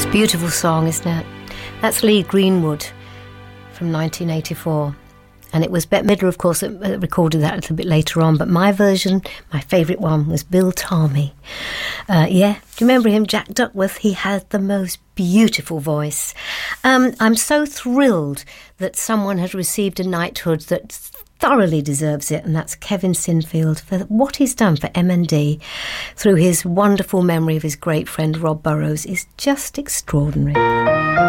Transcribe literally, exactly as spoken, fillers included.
Beautiful song, isn't it? That's Lee Greenwood from nineteen eighty-four. And it was Bette Midler, of course, that recorded that a little bit later on. But my version, my favourite one, was Bill Tarmy. Uh, yeah, do you remember him, Jack Duckworth? He had the most beautiful voice. Um, I'm so thrilled that someone has received a knighthood that thoroughly deserves it, and that's Kevin Sinfield, for what he's done for M and D through his wonderful memory of his great friend Rob Burrows is just extraordinary.